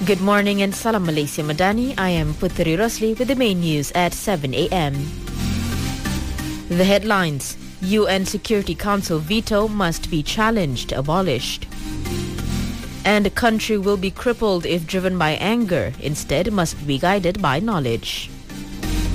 Good morning and Salam Malaysia Madani. I am Putri Rosli with the main news at 7 a.m. The headlines: UN Security Council veto must be challenged, abolished. And a country will be crippled if driven by anger, instead must be guided by knowledge.